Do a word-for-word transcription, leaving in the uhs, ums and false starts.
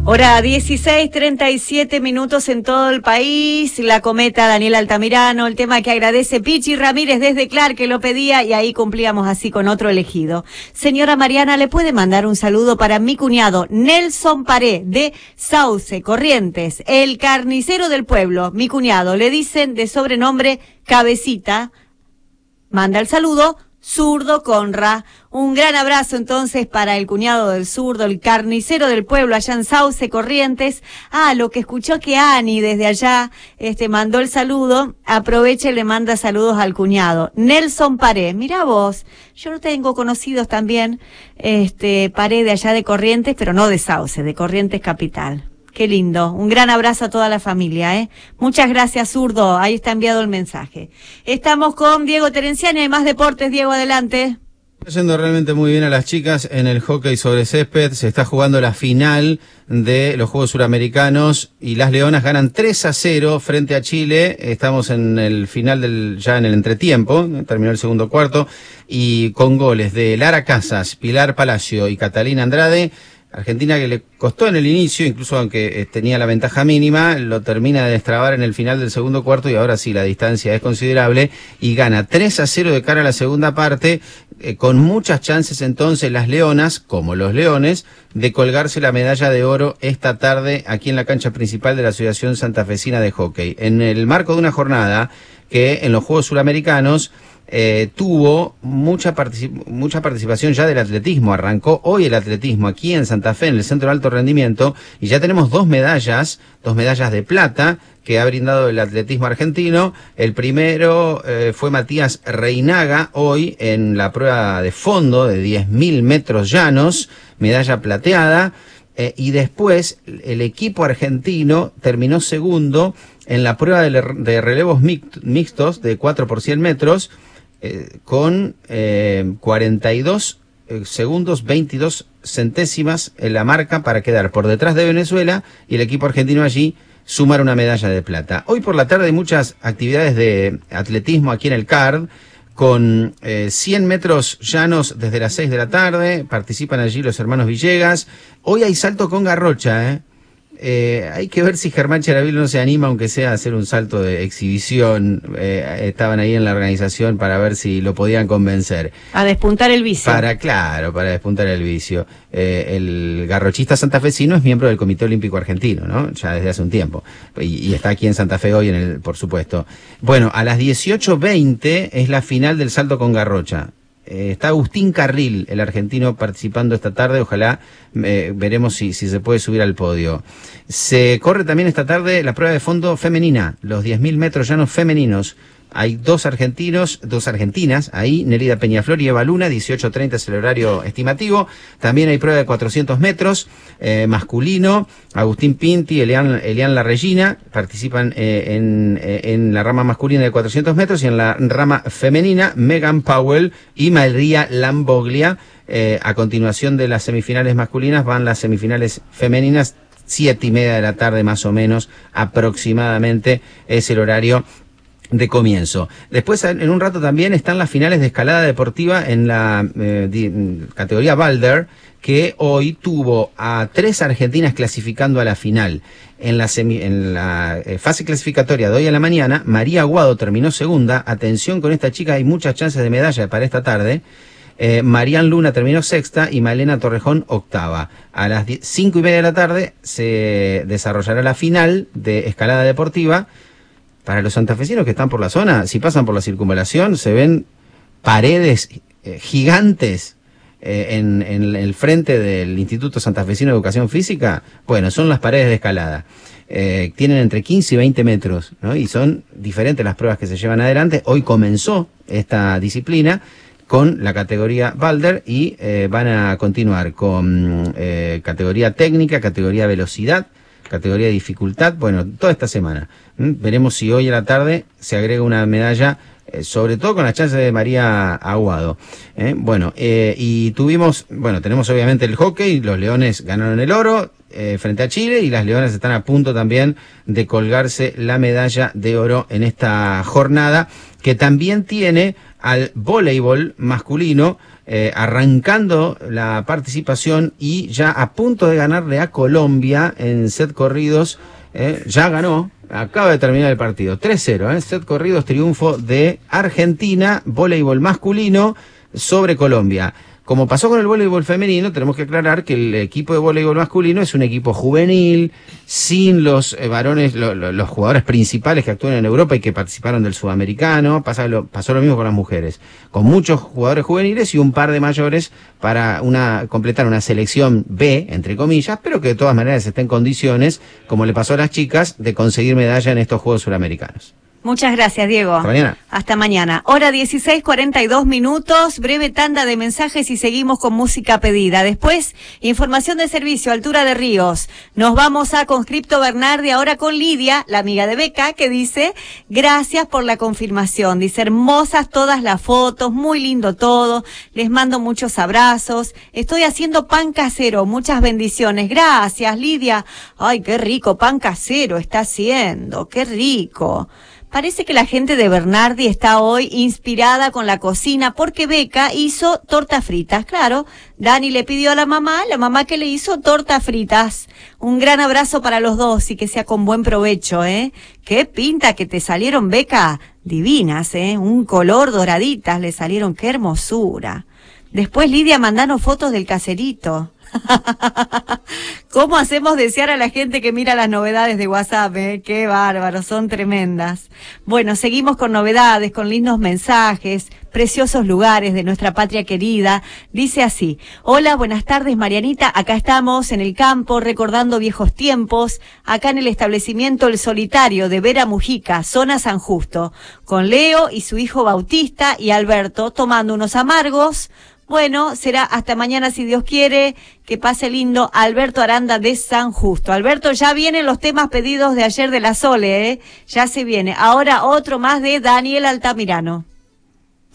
Hora dieciséis, treinta y siete minutos en todo el país. La cometa Daniel Altamirano, el tema que agradece Pichi Ramírez desde Clark, que lo pedía, y ahí cumplíamos así con otro elegido. Señora Mariana, ¿le puede mandar un saludo para mi cuñado Nelson Paré, de Sauce, Corrientes, el carnicero del pueblo? Mi cuñado, le dicen de sobrenombre Cabecita. Manda el saludo Zurdo Conra. Un gran abrazo entonces para el cuñado del Zurdo, el carnicero del pueblo allá en Sauce, Corrientes. Ah, lo que escuchó que Ani desde allá este mandó el saludo, aprovecha y le manda saludos al cuñado Nelson Paré. Mirá vos, yo no tengo conocidos también, este Paré de allá de Corrientes, pero no de Sauce, de Corrientes capital. Qué lindo. Un gran abrazo a toda la familia, ¿eh? Muchas gracias, Zurdo. Ahí está enviado el mensaje. Estamos con Diego Terenciani. Hay más deportes. Diego, adelante. Está yendo realmente muy bien a las chicas en el hockey sobre césped. Se está jugando la final de los Juegos Suramericanos y las Leonas ganan tres a cero frente a Chile. Estamos en el final del, ya en el entretiempo, terminó el segundo cuarto, y con goles de Lara Casas, Pilar Palacio y Catalina Andrade. Argentina, que le costó en el inicio, incluso aunque eh, tenía la ventaja mínima, lo termina de destrabar en el final del segundo cuarto, y ahora sí la distancia es considerable y gana tres a cero de cara a la segunda parte, eh, con muchas chances entonces las Leonas, como los Leones, de colgarse la medalla de oro esta tarde aquí en la cancha principal de la Asociación Santafesina de Hockey, en el marco de una jornada que en los Juegos Suramericanos Eh, tuvo mucha, particip mucha participación ya del atletismo. Arrancó hoy el atletismo aquí en Santa Fe, en el Centro de Alto Rendimiento, y ya tenemos dos medallas, dos medallas de plata que ha brindado el atletismo argentino. El primero eh, fue Matías Reinaga, hoy en la prueba de fondo de diez mil metros llanos, medalla plateada. Eh, y después el equipo argentino terminó segundo en la prueba de, de relevos mixtos de cuatro por cien metros, eh, con eh, cuarenta y dos eh, segundos, veintidós centésimas en la marca para quedar por detrás de Venezuela, y el equipo argentino allí sumar una medalla de plata. Hoy por la tarde hay muchas actividades de atletismo aquí en el C A R D, con eh, cien metros llanos desde las seis de la tarde, participan allí los hermanos Villegas. Hoy hay salto con garrocha, ¿eh? Eh, hay que ver si Germán Charavil no se anima, aunque sea a hacer un salto de exhibición. Eh, estaban ahí en la organización para ver si lo podían convencer. A despuntar el vicio. Para, claro, para despuntar el vicio. Eh, el garrochista santafesino es miembro del Comité Olímpico Argentino, ¿no? Ya desde hace un tiempo. Y, y está aquí en Santa Fe hoy, en el, por supuesto. Bueno, a las dieciocho veinte es la final del salto con garrocha. Eh, está Agustín Carril, el argentino, participando esta tarde. Ojalá eh, veremos si, si se puede subir al podio. Se corre también esta tarde la prueba de fondo femenina, los diez mil metros llanos femeninos. Hay dos argentinos, dos argentinas, ahí, Nerida Peñaflor y Eva Luna, dieciocho treinta es el horario estimativo. También hay prueba de cuatrocientos metros, eh, masculino, Agustín Pinti, Elian, Elian La Regina, participan eh, en, eh, en la rama masculina de cuatrocientos metros, y en la rama femenina, Megan Powell y María Lamboglia. Eh, a continuación de las semifinales masculinas van las semifinales femeninas, siete y media de la tarde más o menos, aproximadamente, es el horario de comienzo. Después, en un rato también están las finales de escalada deportiva en la eh, di, categoría Boulder, que hoy tuvo a tres argentinas clasificando a la final. En la, semi, en la eh, fase clasificatoria de hoy a la mañana, María Aguado terminó segunda. Atención con esta chica, hay muchas chances de medalla para esta tarde. Eh, Marian Luna terminó sexta y Malena Torrejón octava. A las cinco y media de la tarde se desarrollará la final de escalada deportiva. Para los santafesinos que están por la zona, si pasan por la circunvalación, se ven paredes eh, gigantes eh, en, en el frente del Instituto Santafesino de Educación Física. Bueno, son las paredes de escalada. Eh, tienen entre quince y veinte metros, ¿no? Y son diferentes las pruebas que se llevan adelante. Hoy comenzó esta disciplina con la categoría Boulder y eh, van a continuar con eh, categoría técnica, categoría velocidad, categoría de dificultad, bueno, toda esta semana. ¿Mm? Veremos si hoy a la tarde se agrega una medalla, eh, sobre todo con las chances de María Aguado. ¿Eh? Bueno, eh, y tuvimos, bueno, tenemos obviamente el hockey, los Leones ganaron el oro eh, frente a Chile, y las Leonas están a punto también de colgarse la medalla de oro en esta jornada, que también tiene al voleibol masculino eh, arrancando la participación y ya a punto de ganarle a Colombia en set corridos. Eh, ya ganó, acaba de terminar el partido, tres cero, eh, set corridos, triunfo de Argentina, voleibol masculino sobre Colombia. Como pasó con el voleibol femenino, tenemos que aclarar que el equipo de voleibol masculino es un equipo juvenil, sin los eh, varones, lo, lo, los jugadores principales que actúan en Europa y que participaron del sudamericano. Pasa lo, pasó lo mismo con las mujeres, con muchos jugadores juveniles y un par de mayores para una completar una selección B, entre comillas, pero que de todas maneras está en condiciones, como le pasó a las chicas, de conseguir medalla en estos Juegos Suramericanos. Muchas gracias, Diego. Hasta mañana. Hasta mañana. Hora dieciséis cuarenta y dos minutos, breve tanda de mensajes y seguimos con música pedida. Después, información de servicio, altura de ríos. Nos vamos a Conscripto Bernardi ahora con Lidia, la amiga de Beca, que dice, gracias por la confirmación. Dice, hermosas todas las fotos, muy lindo todo. Les mando muchos abrazos. Estoy haciendo pan casero, muchas bendiciones. Gracias, Lidia. Ay, qué rico pan casero está haciendo, qué rico. Parece que la gente de Bernardi está hoy inspirada con la cocina porque Beca hizo tortas fritas. Claro, Dani le pidió a la mamá, la mamá que le hizo tortas fritas. Un gran abrazo para los dos y que sea con buen provecho, ¿eh? Qué pinta que te salieron, Beca, divinas, ¿eh? Un color doraditas le salieron, qué hermosura. Después, Lidia, mandanos fotos del caserito. ¿Cómo hacemos desear a la gente que mira las novedades de WhatsApp? ¿Eh? Qué bárbaro, son tremendas. Bueno, seguimos con novedades, con lindos mensajes, preciosos lugares de nuestra patria querida. Dice así, hola, buenas tardes Marianita, acá estamos en el campo recordando viejos tiempos, acá en el establecimiento El Solitario de Vera Mujica, zona San Justo, con Leo y su hijo Bautista y Alberto tomando unos amargos. Bueno, será hasta mañana si Dios quiere. Que pase lindo Alberto Aranda de San Justo. Alberto, ya vienen los temas pedidos de ayer de la Sole, ¿eh? Ya se viene. Ahora otro más de Daniel Altamirano.